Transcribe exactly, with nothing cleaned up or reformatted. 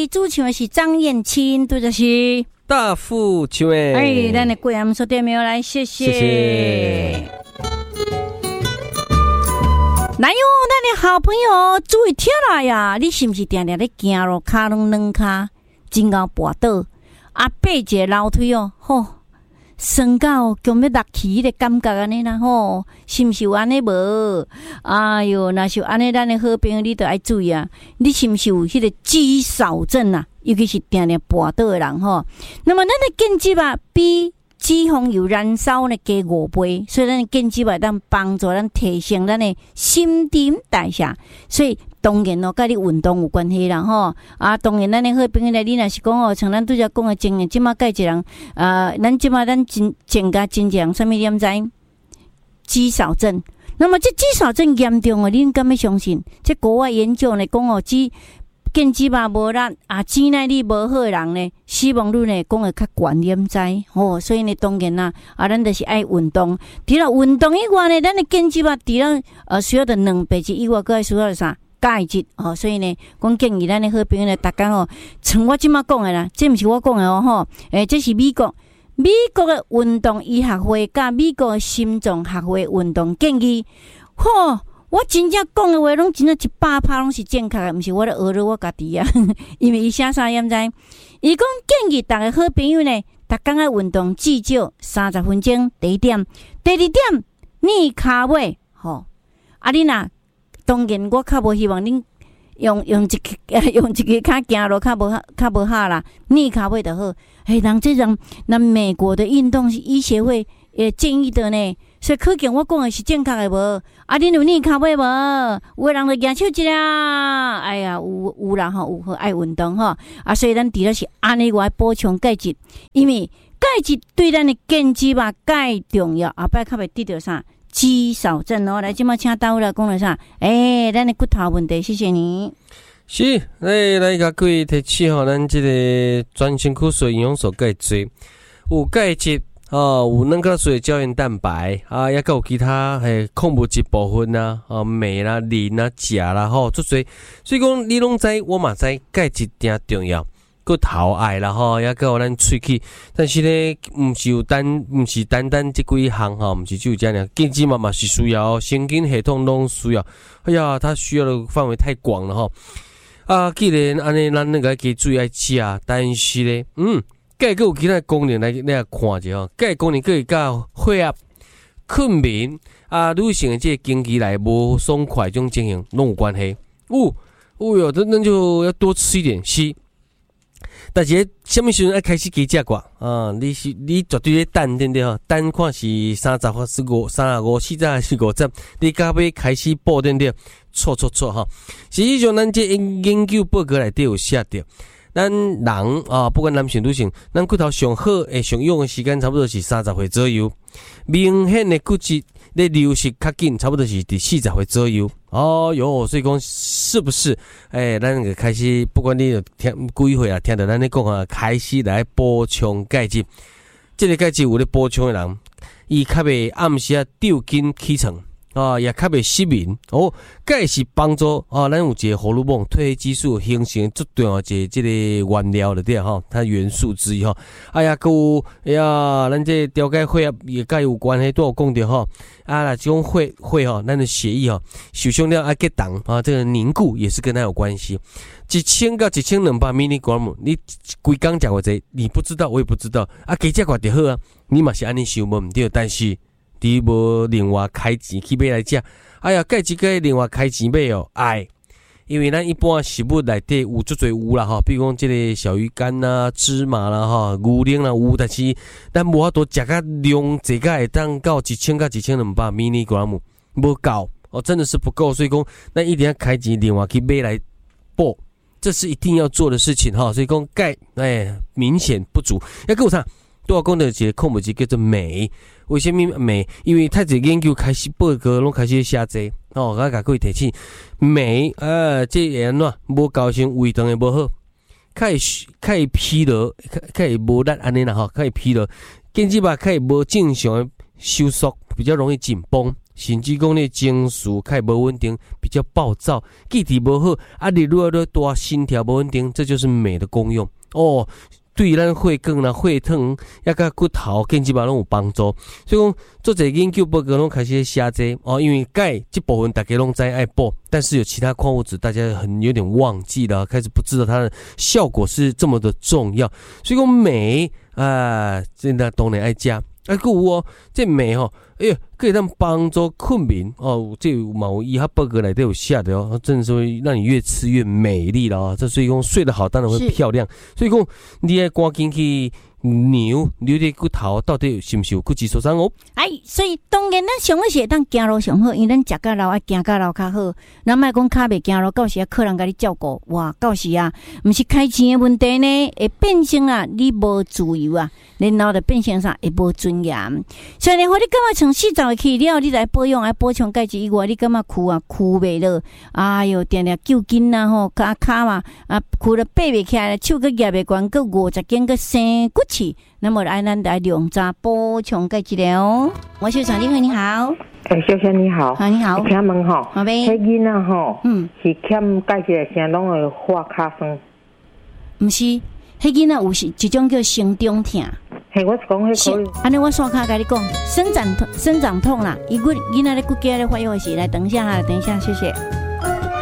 里主唱的是张燕青，对的是大富唱的。 哎，咱的贵阳说对没有？来，谢谢。 谢谢。 来哟，咱的好朋友，注意听啦呀！你是不是定定咧行路，脚拢软脚，真够跋倒？啊，爬一个楼梯哦，吼，酸到强要落去迄个感觉安尼啦吼，是毋是有安尼无？哎哟，若是有安尼，咱的好朋友你都爱注意啊！你是毋是有迄个肌少症啊？尤其是定定跋倒的人吼。那么咱的筋肌啊，比脂肪有燃烧呢，加五倍，所以咱的筋肌啊，当帮助咱提升咱的新陈代谢，所以当然咯，甲你运动有关系啦吼。啊，当然咱的好朋友咧，你若是讲哦，像咱拄则讲的经验，即马介一人，呃，咱即马咱真增加真正啥物你毋知？肌少症。那么这肌少症严重哦，恁敢要相信？这国外研究呢讲哦，肌筋肌肉无力啊，肌耐力无好的人呢，死亡率呢讲会较悬，你毋知哦。所以呢，当然啦，啊，咱就是爱运动。除了运动以外呢，咱的筋肌肉除了呃需要的蛋白质以外，佫爱需要的啥钙质哦。所以呢，讲建议咱的好朋友呢，逐工哦，像我即马讲的啦，这毋是我讲的哦吼，诶，这是美国美国的运动医学会甲美国的心脏学会运动建议，吼。我真正讲的话，拢真正一百趴拢是正确的，毋是我咧学了我家己啊。因为伊写啥，毋知？伊讲建议逐个好朋友呢，逐工爱运动至少三十分钟。第一点，第二点，逆骹尾，吼。啊，你若当然，我较无希望恁用用一个用一个骹行路，较无较无好啦。逆骹尾就好。嘿，人这种，咱美国的运动医协会也建议的呢。所以可见我讲的是正确的无？啊，恁有逆骹尾无？有的人就举手一啦。哎呀，有有啦吼，有好爱运动吼。啊，所以咱除了是安尼外补充钙质，因为钙质对咱的筋肌肉钙重要。后摆较袂得到啥肌少症哦。来，即马请导来讲了啥？诶、欸，咱的骨头问题，谢谢你。 是，来来甲各位提起吼，咱即个全身躯髓营养素钙质，有钙质。哦，有软壳水胶原蛋白啊，也有其他诶矿物质部分呐，啊镁啦、磷啦、钾啦，吼，足侪。所以讲你拢知，我嘛知，钙质真重要。个头爱啦吼，也有咱喙齿，但是咧，毋是有单，毋是单单即几项吼，毋是只有这样，筋肌嘛嘛是需要，神经系统拢需要。哎呀，它需要的范围太广了吼。啊，既然安尼，咱那个加注意爱吃啊，但是咧，嗯。钙还有其他功能来来看者吼，钙功能可以甲血压、困眠啊、女性的这个经期来无爽快这种情形拢有关系。哦，哦哟，那那就要多吃一点硒。但是什么时阵爱开始加食挂啊？你是你绝对咧等对不对吼？等看是三十或是五、三十五、四十还是五十，你到尾开始补对不对？错错错哈！实际上咱这研究报告内底有写着。咱人啊，不管男性女性，咱骨头上好诶上用的时间差不多是三十岁左右，明显的骨质咧流失较紧，差不多是伫四十岁左右。哦哟，所以讲是不是？诶、欸，咱就开始，不管你有听几岁啊，听到咱咧讲啊，开始来补充钙质。这个钙质有咧补充的人，伊较袂暗时啊丢筋起床。啊，也较袂失眠哦。钙是帮助啊，咱有一个荷尔蒙褪黑激素形成最重要一个这个原料了对吼，它元素之一吼。哎呀，佮有哎呀，咱这调解血压也甲有关系，都有讲到吼。啊，啦，这种血血吼，咱的血液吼，受伤了啊结冻啊，这个凝固也是跟它有关系。一千到一千两百 milligram， 你规工食偌济，你不知道，我也不知道。啊，加食寡就好啊，你嘛是安尼想无毋对，但是。你无另外开钱去买来食，哎呀，钙质该另外开钱买哦，哎，因为咱一般食物内底有足侪有啦吼，比如讲即个小鱼干啦、芝麻啦、吼牛奶啦有，但是咱无法度食甲量这个会当到一千到一千两百 milligram， 无够哦，真的是不够，所以讲咱一定要开钱另外去买来补，这是一定要做的事情哈。所以讲钙哎明显不足，要跟我啥？都要讲到一个矿物质叫做镁。为什么镁？因为太侪研究开始报告拢开始写这哦，我甲各位提醒，镁呃，这会安怎无高性胃肠会无好，较会较会疲劳，较较会无力安尼啦吼，较会疲劳，筋肌肉较会无正常的收缩，比较容易紧绷甚至讲你情绪较无稳定，比较暴躁，记忆无好，啊，你愈来愈大，心跳无稳定，这就是镁的功用哦。对咱血管啦、血糖，也甲骨头、筋肌肉拢有帮助。所以讲，做这研究报告拢开始写这哦，因为钙这部分大家拢知爱补，但是有其他矿物质大家很有点忘记了，开始不知道它的效果是这么的重要。所以讲镁啊，真的当然爱加。啊，还有哦，这镁吼，哎呀，可以当帮助困眠哦。这有某医学报告内底有写的哦，真的是会让你越吃越美丽了啊。这所以讲睡得好，当然会漂亮。所以讲你要赶紧去牛你的骨头到底是不是有骨质疏松哦？ 哎，所以当然咱上好是当走路上好，因为咱食甲老爱行甲老较好。咱莫讲骹袂行路，到时啊客人甲你照顾，哇，到时啊，毋是开钱的问题呢，会变成啊你无自由啊，然后就变成啥会无尊严。所以呢，我你感觉从四十岁起了，你来保养爱补充钙质以外，你感觉躯啊躯袂落，哎哟，定定揪筋呐吼，骹骹嘛啊躯了爬袂起来，手个举袂悬，个五十斤个生骨气。那么来咱来量查补充钙质了。我是常丽慧，你好。 哎，小姐你好。 好，你好。 请问吼， 好呗。 迄囡仔吼， 嗯， 是欠钙质的声，拢会发卡酸。 毋是，迄囡仔有是一种叫生长痛。 嘿，我是讲迄可以。 安尼我刷卡甲你讲，生长痛、生长痛啦。伊骨囡仔咧骨骼咧发育时，来等一下哈，等一下，谢谢。